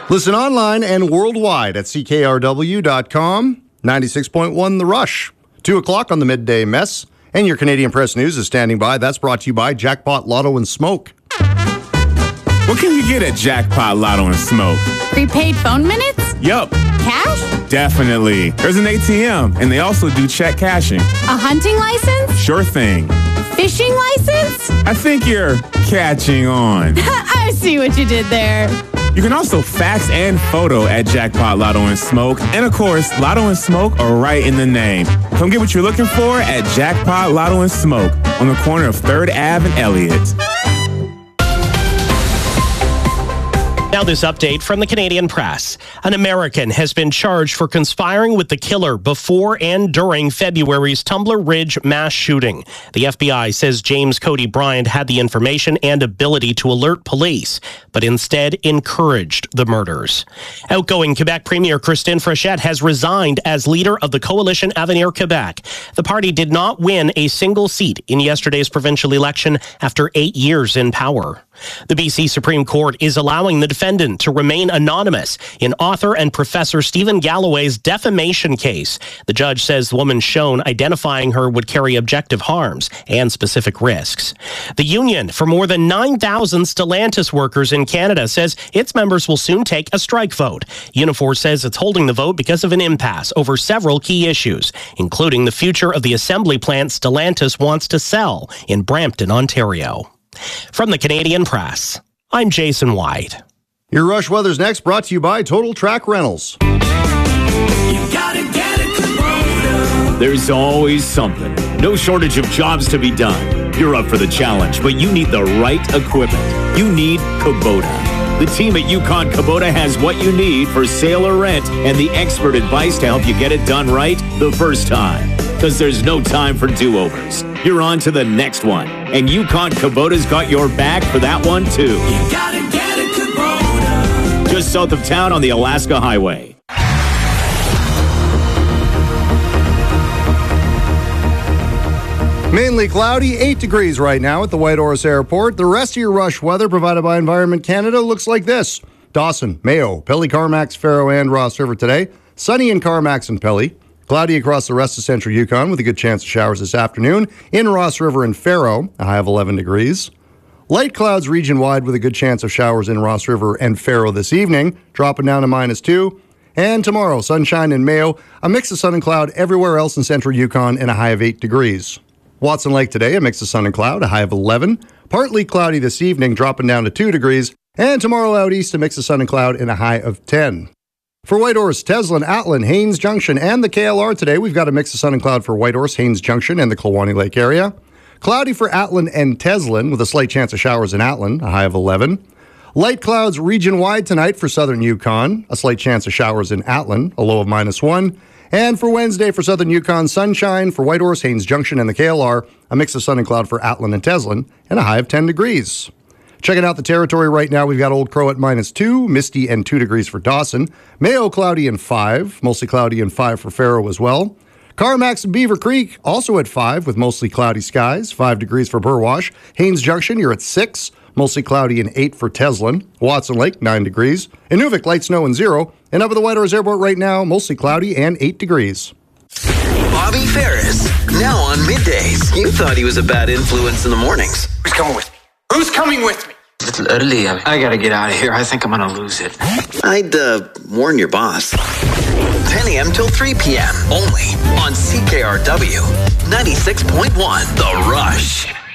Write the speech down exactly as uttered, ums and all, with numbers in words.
Listen online and worldwide at C K R W dot com. ninety-six point one The Rush. two o'clock on the Midday Mess. And your Canadian Press News is standing by. That's brought to you by Jackpot Lotto and Smoke. What can you get at Jackpot Lotto and Smoke? Prepaid phone minutes? Yup. Cash? Definitely. There's an A T M, and they also do check cashing. A hunting license? Sure thing. Fishing license? I think you're catching on. I see what you did there. You can also fax and photo at Jackpot Lotto and Smoke. And of course, Lotto and Smoke are right in the name. Come get what you're looking for at Jackpot Lotto and Smoke on the corner of third Avenue and Elliott. Now this update from the Canadian Press. An American has been charged for conspiring with the killer before and during February's Tumbler Ridge mass shooting. The F B I says James Cody Bryant had the information and ability to alert police, but instead encouraged the murders. Outgoing Quebec Premier Christine Fréchette has resigned as leader of the coalition Avenir Quebec. The party did not win a single seat in yesterday's provincial election after eight years in power. The B C Supreme Court is allowing the defendant to remain anonymous in author and Professor Stephen Galloway's defamation case. The judge says the woman shown identifying her would carry objective harms and specific risks. The union for more than nine thousand Stellantis workers in Canada says its members will soon take a strike vote. Unifor says it's holding the vote because of an impasse over several key issues, including the future of the assembly plant Stellantis wants to sell in Brampton, Ontario. From the Canadian Press, I'm Jason White. Your Rush Weather's next, brought to you by Total Track Rentals. You gotta get a Kubota. There's always something. No shortage of jobs to be done. You're up for the challenge, but you need the right equipment. You need Kubota. The team at Yukon Kubota has what you need for sale or rent and the expert advice to help you get it done right the first time. Because there's no time for do-overs. You're on to the next one. And Yukon Kubota's got your back for that one, too. You gotta get a Kubota. Just south of town on the Alaska Highway. Mainly cloudy, eight degrees right now at the Whitehorse Airport. The rest of your Rush weather provided by Environment Canada looks like this. Dawson, Mayo, Pelly, Carmacks, Faro, and Ross River today. Sunny in Carmacks and Pelly. Cloudy across the rest of central Yukon with a good chance of showers this afternoon. In Ross River and Faro, a high of eleven degrees. Light clouds region-wide with a good chance of showers in Ross River and Faro this evening, dropping down to minus two. And tomorrow, sunshine in Mayo, a mix of sun and cloud everywhere else in central Yukon, and a high of eight degrees. Watson Lake today, a mix of sun and cloud, a high of eleven. Partly cloudy this evening, dropping down to two degrees. And tomorrow out east, a mix of sun and cloud, and a high of ten. For Whitehorse, Teslin, Atlin, Haines Junction, and the K L R today, we've got a mix of sun and cloud for Whitehorse, Haines Junction, and the Kluwani Lake area. Cloudy for Atlin and Teslin, with a slight chance of showers in Atlin, a high of eleven. Light clouds region-wide tonight for southern Yukon, a slight chance of showers in Atlin, a low of minus one. And for Wednesday for southern Yukon, sunshine for Whitehorse, Haines Junction, and the K L R, a mix of sun and cloud for Atlin and Teslin, and a high of ten degrees. Checking out the territory right now, we've got Old Crow at minus two, misty and two degrees for Dawson. Mayo cloudy and five, mostly cloudy and five for Faro as well. Carmacks and Beaver Creek also at five with mostly cloudy skies, five degrees for Burwash. Haines Junction, you're at six, mostly cloudy and eight for Teslin. Watson Lake, nine degrees. Inuvik, light snow and zero. And up at the Whitehorse Airport right now, mostly cloudy and eight degrees. Bobby Ferris, now on middays. You thought he was a bad influence in the mornings. Who's coming with me? Who's coming with me? A little early. I, I gotta get out of here. I think I'm gonna lose it. I'd uh, warn your boss. ten a.m. till three p.m. only on C K R W ninety-six point one The Rush.